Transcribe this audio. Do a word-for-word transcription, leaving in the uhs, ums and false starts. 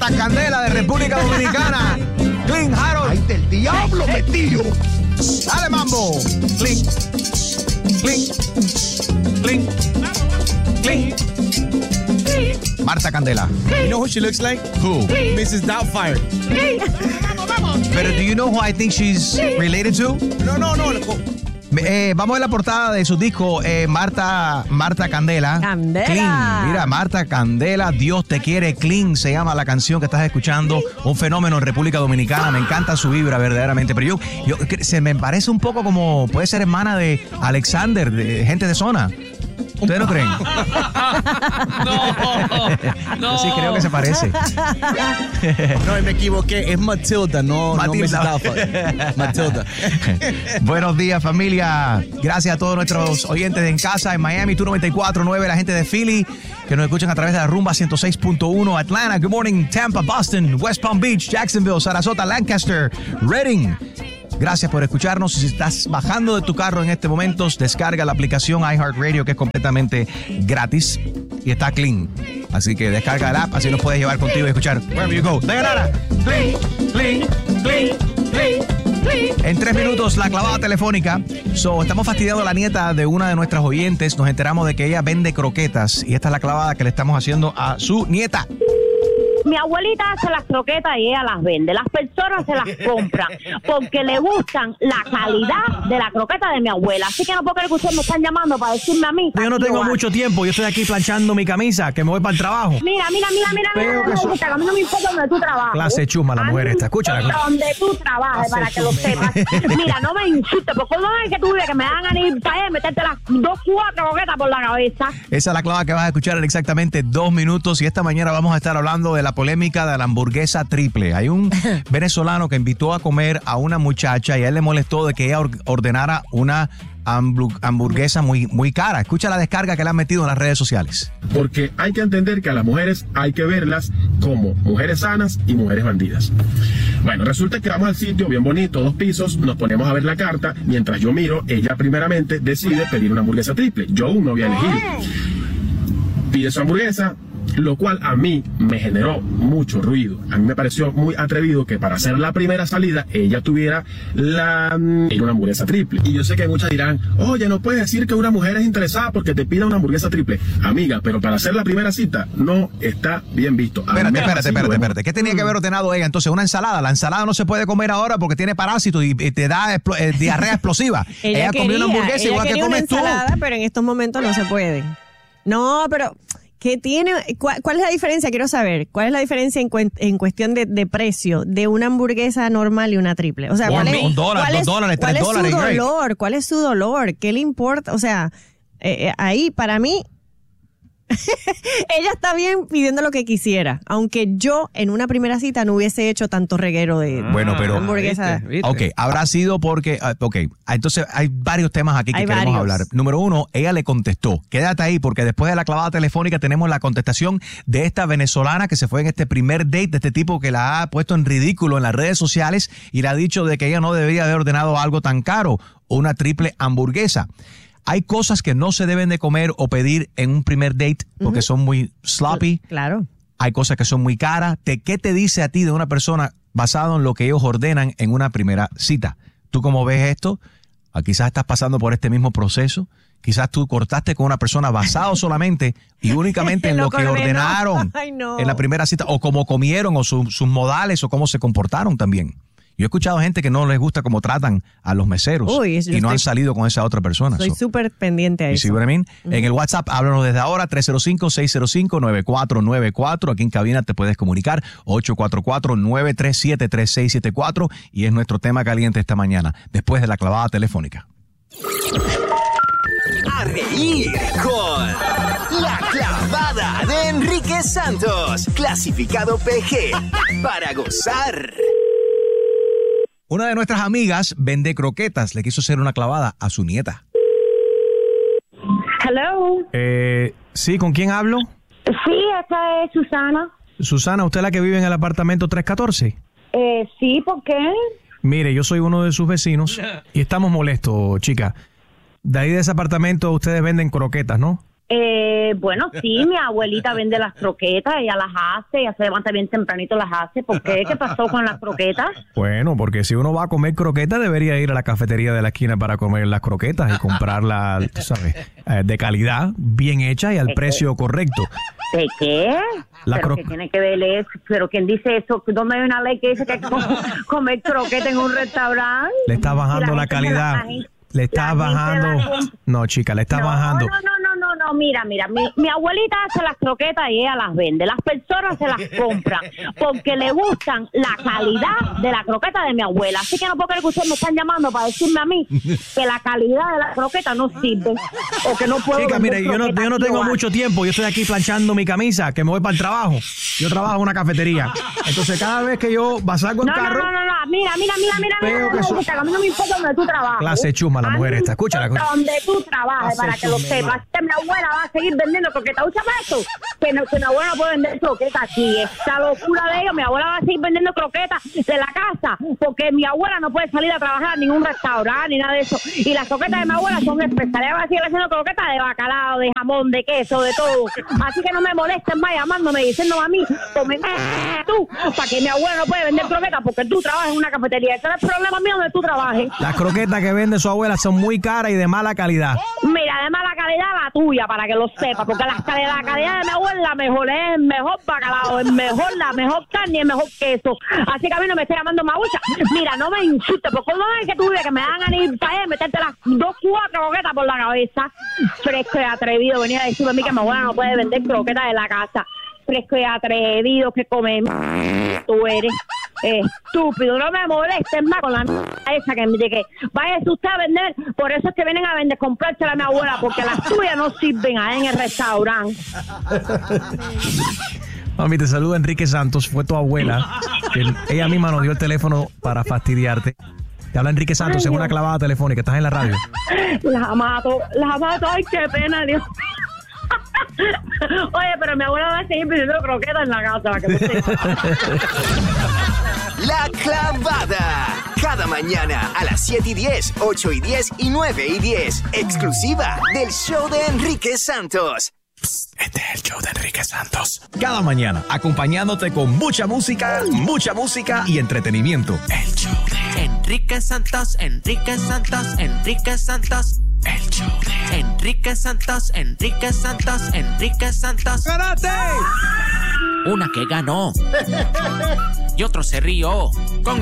Candela de República Dominicana, Clint Harold. ¡Ay, del diablo, metido! ¡Dale, mambo! Clint, Clint, Clint, Clint. Marta Candela. You know who she looks like? Who? Missus Doubtfire. But do you know who I think she's related to? No, no, no. Eh, vamos a ver la portada de su disco, eh, Marta, Marta Candela. Candela. Clean. Mira, Marta Candela, Dios te quiere, Clean se llama la canción que estás escuchando. Un fenómeno en República Dominicana. Me encanta su vibra verdaderamente. Pero yo, yo se me parece un poco como, puede ser hermana de Alexander, de gente de zona. ¿Ustedes no creen? No, no. Sí, creo que se parece. No, me equivoqué. Es Matilda, no, no Missus Matilda. Doubtfire. Matilda. Buenos días, familia. Gracias a todos nuestros oyentes en casa, en Miami, tú noventa y cuatro punto nueve, la gente de Philly, que nos escuchan a través de la Rumba ciento seis punto uno, Atlanta, good morning, Tampa, Boston, West Palm Beach, Jacksonville, Sarasota, Lancaster, Reading. Gracias por escucharnos. Si estás bajando de tu carro en este momento, descarga la aplicación iHeartRadio, que es completamente gratis y está clean. Así que descarga el app, así nos puedes llevar contigo y escuchar wherever you go. Dayanara. Clean, clean, clean, clean, clean. En tres minutos, la clavada telefónica. So, estamos fastidiando a la nieta de una de nuestras oyentes. Nos enteramos de que ella vende croquetas y esta es la clavada que le estamos haciendo a su nieta. Mi abuelita hace las croquetas y ella las vende. Las personas se las compran porque le gustan la calidad de la croqueta de mi abuela. Así que no puedo creer que ustedes me están llamando para decirme a mí. Yo no tengo Iván. mucho tiempo. Yo estoy aquí planchando mi camisa, que me voy para el trabajo. Mira, mira, mira, mira, Pero mira, que mira, so- mira, a mí no me importa donde tú trabajas. Clase chuma la A mí mujer me esta. Escúchala. importa donde tú trabajes, para que lo sepas. Mira, no me insultes, porque no es que tú vives que me dan a ir para allá y meterte las dos, cuatro croquetas por la cabeza. Esa es la clave que vas a escuchar en exactamente dos minutos. Y esta mañana vamos a estar hablando de la polémica de la hamburguesa triple. Hay un venezolano que invitó a comer a una muchacha y a él le molestó de que ella or- ordenara una hambru- hamburguesa muy, muy cara. Escucha la descarga que le han metido en las redes sociales. Porque hay que entender que a las mujeres hay que verlas como mujeres sanas y mujeres bandidas. Bueno, resulta que vamos al sitio bien bonito, dos pisos, nos ponemos a ver la carta. Mientras yo miro, ella primeramente decide pedir una hamburguesa triple. Yo aún no había elegido. Pide su hamburguesa, lo cual a mí me generó mucho ruido. A mí me pareció muy atrevido que para hacer la primera salida ella tuviera la mm, una hamburguesa triple. Y yo sé que muchas dirán, oye, no puedes decir que una mujer es interesada porque te pida una hamburguesa triple. Amiga, pero para hacer la primera cita no está bien visto. A Espérate, mí espérate, así espérate, lo vemos. espérate. ¿Qué tenía que haber ordenado ella? Entonces, una ensalada. La ensalada no se puede comer ahora porque tiene parásitos y, y te da explo- eh, diarrea explosiva. Ella, comió una hamburguesa ella igual que quería una comes tú. ensalada, pero en estos momentos no se puede. No, pero ¿qué tiene? ¿Cuál, cuál es la diferencia? Quiero saber. ¿Cuál es la diferencia en, cuen- en cuestión de, de precio de una hamburguesa normal y una triple? O sea, Un- ¿cuál es, un dólar, cuál dos es- dólares, cuál tres es dólares, su great. dolor? ¿Cuál es su dolor? ¿Qué le importa? O sea, eh, eh, ahí para mí ella está bien pidiendo lo que quisiera, aunque yo en una primera cita no hubiese hecho tanto reguero de Bueno, pero- hamburguesa. ¿Viste? ¿Viste? Ok, habrá sido porque, ah, ok, entonces hay varios temas aquí que Hay queremos varios. hablar. Número uno, ella le contestó. Quédate ahí porque después de la clavada telefónica tenemos la contestación de esta venezolana que se fue en este primer date de este tipo que la ha puesto en ridículo en las redes sociales y le ha dicho de que ella no debería haber ordenado algo tan caro, una triple hamburguesa. Hay cosas que no se deben de comer o pedir en un primer date porque son muy sloppy. Claro. Hay cosas que son muy caras. ¿De qué te dice a ti de una persona basado en lo que ellos ordenan en una primera cita? ¿Tú cómo ves esto? Ah, quizás estás pasando por este mismo proceso. Quizás tú cortaste con una persona basado solamente y únicamente en Lo lo que ordenó. ordenaron Ay, no. en la primera cita o cómo comieron o su- sus modales o cómo se comportaron también. Yo he escuchado gente que no les gusta cómo tratan a los meseros Uy, yo y no estoy- han salido con esa otra persona. Soy So, súper pendiente a you eso. see what I mean? En el WhatsApp, háblanos desde ahora, tres cero cinco, seis cero cinco, nueve cuatro nueve cuatro. Aquí en cabina te puedes comunicar, ocho cuatro cuatro, nueve tres siete, tres seis siete cuatro. Y es nuestro tema caliente esta mañana, después de la clavada telefónica. A reír con La Clavada de Enrique Santos, clasificado P G, para gozar. Una de nuestras amigas vende croquetas, le quiso hacer una clavada a su nieta. Hello. Eh, sí, ¿con quién hablo? Sí, esta es Susana. Susana, ¿usted es la que vive en el apartamento tres catorce? Eh, sí, ¿por qué? Mire, yo soy uno de sus vecinos y estamos molestos, chica. De ahí de ese apartamento ustedes venden croquetas, ¿no? Eh, bueno, sí, mi abuelita vende las croquetas, ella las hace, ella se levanta bien tempranito, las hace. ¿Por qué? ¿Qué pasó con las croquetas? Bueno, porque si uno va a comer croquetas, debería ir a la cafetería de la esquina para comer las croquetas y comprarlas, tú sabes, eh, de calidad, bien hecha y al precio correcto. ¿De qué? La ¿Pero cro- qué tiene que ver eso? ¿Pero quién dice eso? ¿Dónde hay una ley que dice que hay que com- comer croquetas en un restaurante? Le está bajando Y la gente se calidad. la- la gente- Le está la gente bajando. la com- No, chica, le está no, bajando. No, no, no, no, no, mira, mira, mi, mi abuelita hace las croquetas y ella las vende. Las personas se las compran porque le gustan la calidad de la croqueta de mi abuela. Así que no puedo creer que ustedes me están llamando para decirme a mí que la calidad de la croqueta no sirve o que no puedo Chica, vender mire, yo no, croquetas yo no tengo igual. mucho tiempo. Yo estoy aquí planchando mi camisa, que me voy para el trabajo. Yo trabajo en una cafetería. Entonces, cada vez que yo salgo en No, no, carro, no, no, no, mira, mira, mira, mira, Veo mira, que mira, eso- mira, a mí no me importa donde tú trabajas. Clase chusma la A mí mujer me esta. Escucha la importa cosa. donde tú trabajes, Clase para que lo chusma. sepas. Que mi abuela va a seguir vendiendo croquetas. ¿Escuchame esto? Que, no, que mi abuela no puede vender croquetas aquí. Esta locura de ellos. Mi abuela va a seguir vendiendo croquetas de la casa, porque mi abuela no puede salir a trabajar a ningún restaurante ni nada de eso. Y las croquetas de mi abuela son especiales. Ella va a seguir haciendo croquetas de bacalao, de jamón, de queso, de todo. Así que no me molesten más llamándome, diciéndome a mí, come tú, para que mi abuela no puede vender croquetas porque tú trabajas en una cafetería. Ese es el problema mío donde tú trabajes. las croquetas que vende su abuela son muy caras y de mala calidad. Mira, de mala calidad la tuya, para que lo sepas, porque la, cali- la calidad de mi abuela es la mejor, es el mejor bacalao, el mejor, la mejor carne y el mejor queso. Así que a mí no me esté llamando mabucha. Mira, no me insultes, porque no es que tú vives que me dan a ir para allá y meterte las dos, cuatro croquetas por la cabeza. Fresco y atrevido, venía a decirme a mí que mi abuela no puede vender croquetas de la casa. Fresco y atrevido, que come tú eres. Estúpido, no me molestes más con la m- esa que me que vaya usted a vender, por eso es que vienen a vender, comprársela a mi abuela, porque las tuyas no sirven ahí en el restaurante. Mami, te saluda Enrique Santos, fue tu abuela. Que ella misma nos dio el teléfono para fastidiarte. Te habla Enrique Santos en una clavada telefónica, estás en la radio. La mato, la mato, ay, qué pena, Dios. Oye, pero mi abuela va a seguir pidiendo croquetas en la casa, para que lo sepas. La Clavada. Cada mañana a las siete y diez, ocho y diez y nueve y diez. Exclusiva del show de Enrique Santos. Este es el show de Enrique Santos. Cada mañana, acompañándote con mucha música, mucha música y entretenimiento. El show de Enrique Santos, Enrique Santos, Enrique Santos. El show de Enrique Santos, Enrique Santos, Enrique Santos. ¡Karate! Una que ganó y otro se rió. Con